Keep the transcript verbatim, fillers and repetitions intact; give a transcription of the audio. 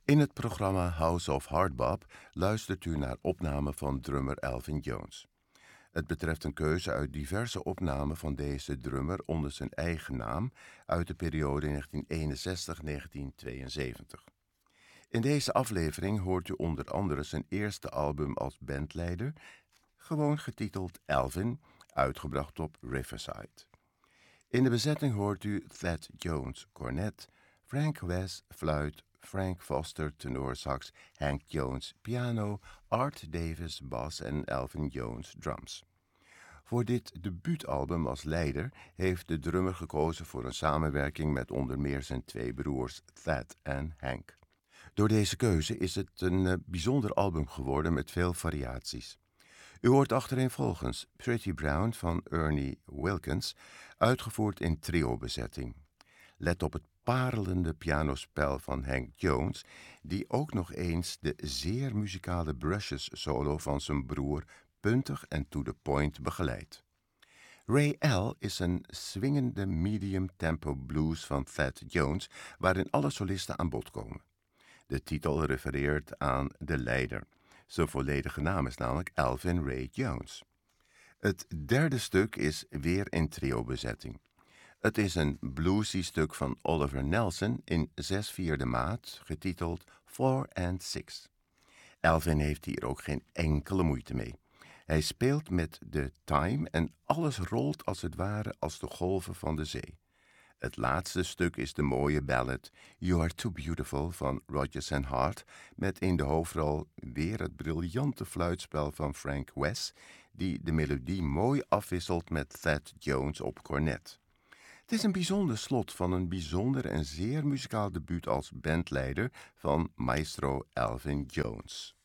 In het programma House of Hardbop luistert u naar opnamen van drummer Elvin Jones. Het betreft een keuze uit diverse opnamen van deze drummer onder zijn eigen naam uit de periode negentien eenenzestig tot negentien tweeënzeventig. In deze aflevering hoort u onder andere zijn eerste album als bandleider, gewoon getiteld Elvin, uitgebracht op Riverside. In de bezetting hoort u Thad Jones, cornet, Frank West, fluit, Frank Foster, tenorsax, Hank Jones, piano, Art Davis, bas en Elvin Jones, drums. Voor dit debuutalbum als leider heeft de drummer gekozen voor een samenwerking met onder meer zijn twee broers Thad en Hank. Door deze keuze is het een uh, bijzonder album geworden met veel variaties. U hoort achtereenvolgens Pretty Brown van Ernie Wilkins, uitgevoerd in trio-bezetting. Let op het parelende pianospel van Hank Jones, die ook nog eens de zeer muzikale brushes solo van zijn broer puntig en to the point begeleidt. Ray L. is een swingende medium-tempo blues van Thad Jones, waarin alle solisten aan bod komen. De titel refereert aan de leider. Zijn volledige naam is namelijk Elvin Ray Jones. Het derde stuk is weer in trio-bezetting. Het is een bluesy stuk van Oliver Nelson in zes vierde maat, getiteld Four and Six. Elvin heeft hier ook geen enkele moeite mee. Hij speelt met de time en alles rolt als het ware als de golven van de zee. Het laatste stuk is de mooie ballad You Are Too Beautiful van Rodgers and Hart, met in de hoofdrol weer het briljante fluitspel van Frank West, die de melodie mooi afwisselt met Thad Jones op cornet. Het is een bijzonder slot van een bijzonder en zeer muzikaal debuut als bandleider van maestro Elvin Jones.